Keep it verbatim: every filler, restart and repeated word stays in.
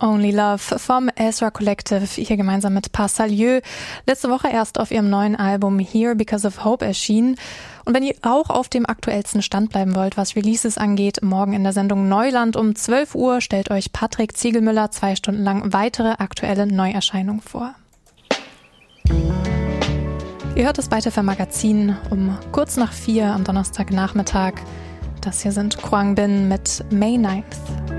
Only Love vom Ezra Collective, hier gemeinsam mit Passalieu. Letzte Woche erst auf ihrem neuen Album Here Because of Hope erschienen. Und wenn ihr auch auf dem aktuellsten Stand bleiben wollt, was Releases angeht, morgen in der Sendung Neuland um zwölf Uhr stellt euch Patrick Ziegelmüller zwei Stunden lang weitere aktuelle Neuerscheinungen vor. Ihr hört das Weiter Magazin um kurz nach vier am Donnerstagnachmittag. Das hier sind Kwang Bin mit May ninth.